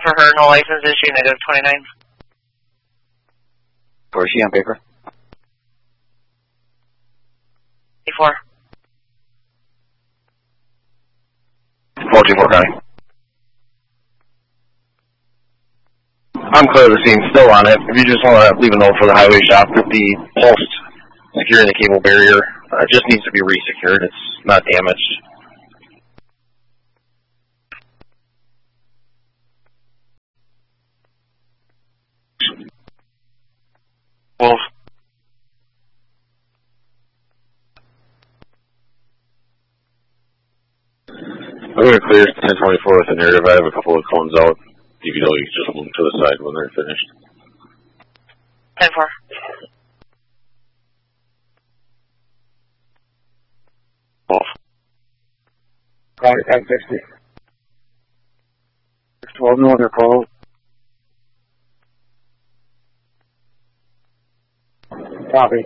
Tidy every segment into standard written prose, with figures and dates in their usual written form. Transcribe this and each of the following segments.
for her, no license issue, -29. Where is she on paper? 84. 44 County. I'm clear of the scene, still on it. If you just want to leave a note for the highway shop that the post securing the cable barrier just needs to be resecured. It's not damaged. Wolf. I'm going to clear 1024 with the narrative. I have a couple of cones out. You can always just move to the side when they're finished. 10-4. Wolf. County 1060. 12 Northern call. Copy.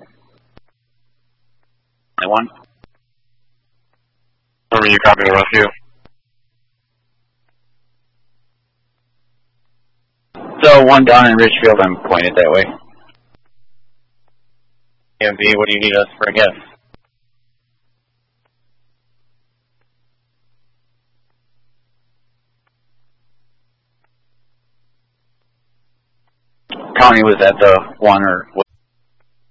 I won. Remember you copy the rescue. So one down in Richfield, I'm pointed that way. EMD, what do you need us for a guess? County was at the one or was